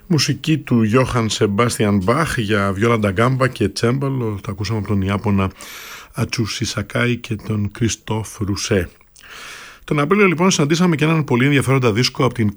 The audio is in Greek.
Μουσική του Johann Sebastian Bach για βιόλα ντα γκάμπα και τσέμπαλο. Το ακούσαμε από τον Ιάπωνα Ατσούσι Σακάι και τον Κριστόφ Ρουσέ. Τον Απρίλιο λοιπόν συναντήσαμε και έναν πολύ ενδιαφέροντα δίσκο από την